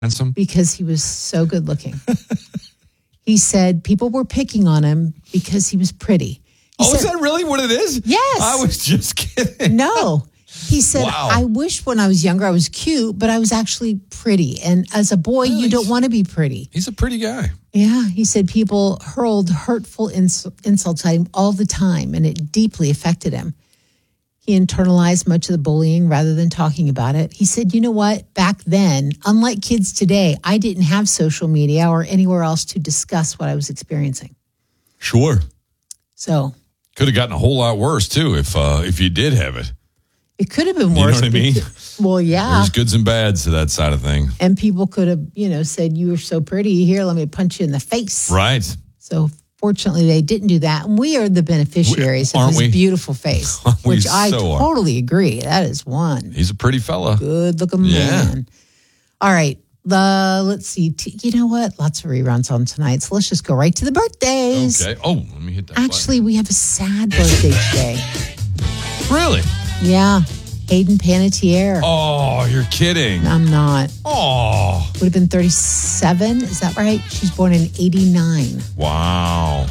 Handsome? Because he was so good looking. He said people were picking on him because he was pretty. Is that really what it is? Yes. I was just kidding. No. He said, Wow. I wish when I was younger I was cute, but I was actually pretty. And as a boy, you don't want to be pretty. He's a pretty guy. Yeah. He said people hurled hurtful insults at him all the time, and it deeply affected him. He internalized much of the bullying rather than talking about it. He said, you know what? Back then, unlike kids today, I didn't have social media or anywhere else to discuss what I was experiencing. Sure. So could have gotten a whole lot worse, too, if you did have it. It could have been You know worse. what I mean? Well, yeah. There's goods and bads to that side of thing. And people could have, said, you were so pretty. Here, let me punch you in the face. Right. So fortunately, they didn't do that. And we are the beneficiaries of his beautiful face, which I totally agree. That is one. He's a pretty fella. Good looking man. All right. Let's see. You know what? Lots of reruns on tonight. So let's just go right to the birthdays. Okay. Oh, let me hit that Actually, we have a sad birthday today. Really? Yeah. Hayden Panettiere. Oh, you're kidding. I'm not. Oh. Would have been 37. Is that right? She's born in 89. Wow.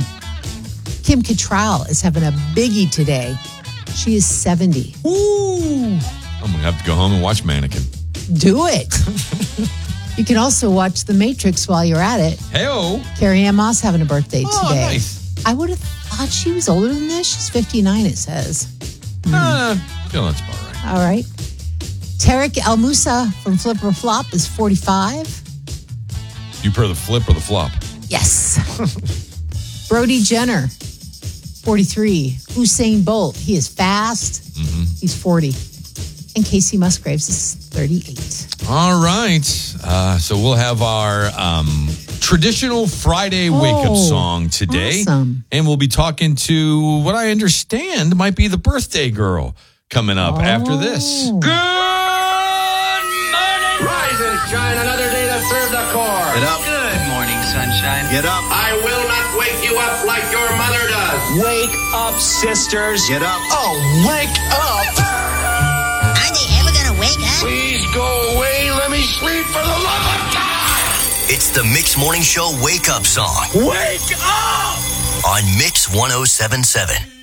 Kim Cattrall is having a biggie today. She is 70. Ooh. I'm going to have to go home and watch Mannequin. Do it. You can also watch The Matrix while you're at it. Hey-oh. Carrie Ann Moss having a birthday today. Nice. I would have thought she was older than this. She's 59, it says. Yeah, that's about right. All right. Tarek El Moussa from Flip or Flop is 45. You prefer the flip or the flop? Yes. Brody Jenner, 43. Usain Bolt, he is fast. He's 40. And Casey Musgraves is 38. All right. So we'll have our traditional Friday wake-up song today. Awesome. And we'll be talking to what I understand might be the birthday girl coming up after this. Good morning. Rise and shine, another day to serve the cause. Get up. Good morning, sunshine. Get up. I will not wake you up like your mother does. Wake up, sisters. Get up. Oh, wake up. Are they ever gonna wake up? Please go away. Let me sleep for the love of God. It's the Mix Morning Show wake up song Wake up. on Mix 107.7.